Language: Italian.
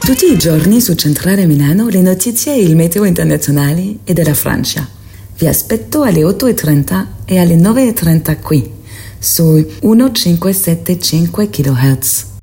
Tutti i giorni su Centrale Milano le notizie e il meteo internazionali e della Francia. Vi aspetto alle 8:30 e alle 9:30 qui, su 1575 kHz.